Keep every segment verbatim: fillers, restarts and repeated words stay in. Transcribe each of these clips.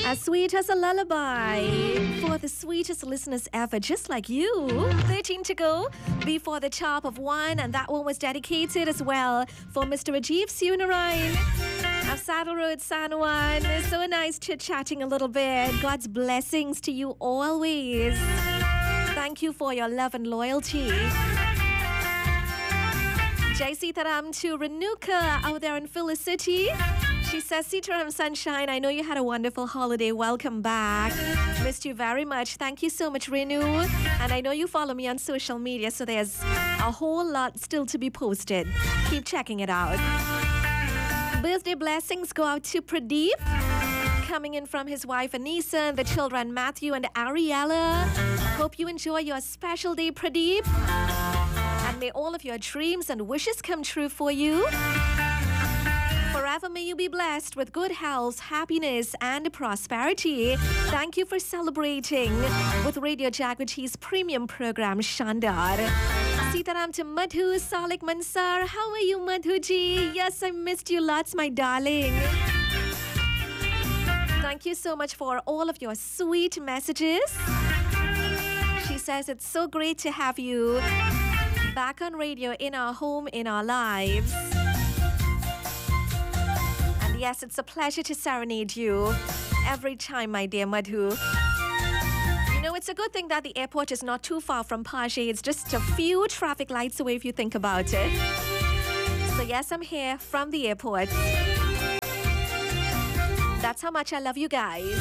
As sweet as a lullaby for the sweetest listeners ever, just like you. thirteen to go before the top of one, and that one was dedicated as well for Mister Rajiv Sunarayan of Saddle Road, San Juan. So nice chit-chatting a little bit. God's blessings to you always. Thank you for your love and loyalty. Jai Sitaram to Renuka out there in Phyllis City. She says, Sitaram Sunshine, I know you had a wonderful holiday. Welcome back. Missed you very much. Thank you so much, Renu. And I know you follow me on social media, so there's a whole lot still to be posted. Keep checking it out. Birthday blessings go out to Pradeep, coming in from his wife Anisa and the children Matthew and Ariella. Hope you enjoy your special day, Pradeep. And may all of your dreams and wishes come true for you. Forever may you be blessed with good health, happiness, and prosperity. Thank you for celebrating with Radio Jagriti's premium program, Shandar. Sitaram to Madhu Salik Mansar. How are you, Madhuji? Yes, I missed you lots, my darling. Thank you so much for all of your sweet messages. She says it's so great to have you back on radio, in our home, in our lives. And yes, it's a pleasure to serenade you every time, my dear Madhu. You know, it's a good thing that the airport is not too far from Paje. It's just a few traffic lights away if you think about it. So yes, I'm here from the airport. That's how much I love you guys.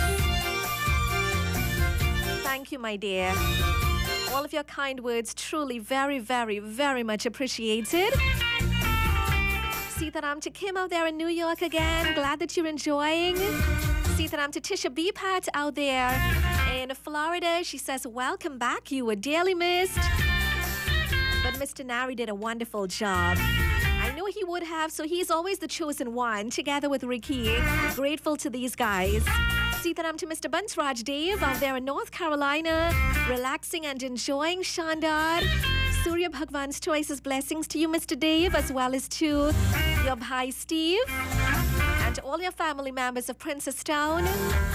Thank you, my dear. All of your kind words truly very, very, very much appreciated. Sitaram to Kim out there in New York again. Glad that you're enjoying. Sitaram to Tisha Beepat out there in Florida. She says, welcome back. You were dearly missed. But Mister Nari did a wonderful job. I know he would have, so he's always the chosen one, together with Ricky. Grateful to these guys. Sitaram to Mister Bansraj Dave out there in North Carolina, relaxing and enjoying Shandar. Surya Bhagwan's choices blessings to you, Mister Dave, as well as to your bhai Steve and to all your family members of Princestown.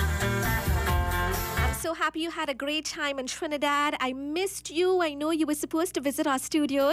I'm so happy you had a great time in Trinidad. I missed you. I know you were supposed to visit our studios.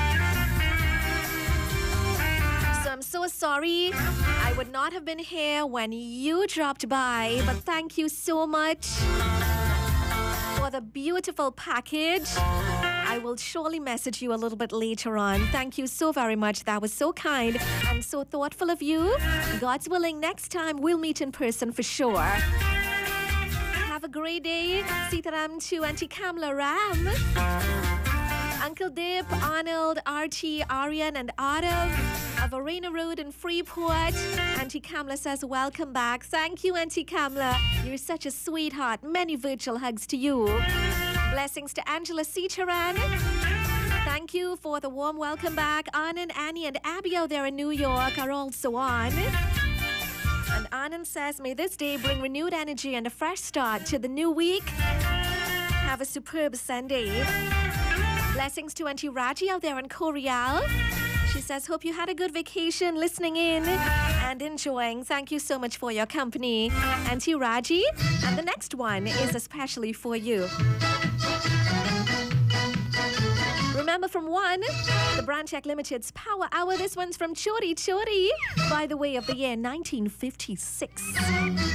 So I'm so sorry I would not have been here when you dropped by, but thank you so much for the beautiful package. I will surely message you a little bit later on. Thank you so very much. That was so kind and so thoughtful of you. God's willing, next time we'll meet in person for sure. Have a great day. Sitaram to Auntie Kamla Ram, Uncle Dip, Arnold, Archie, Aryan, and Arav of Arena Road in Freeport. Auntie Kamla says, welcome back. Thank you, Auntie Kamla. You're such a sweetheart. Many virtual hugs to you. Blessings to Angela Sitaran. Thank you for the warm welcome back. Anand, Annie, and Abby out there in New York are also on. And Anand says, may this day bring renewed energy and a fresh start to the new week. Have a superb Sunday. Blessings to Auntie Raji out there in Koreal. She says, hope you had a good vacation listening in and enjoying. Thank you so much for your company, Auntie Raji. And the next one is especially for you. Remember from one, the Brand Check Limited's Power Hour. This one's from Chori Chori by the way of the year nineteen fifty-six.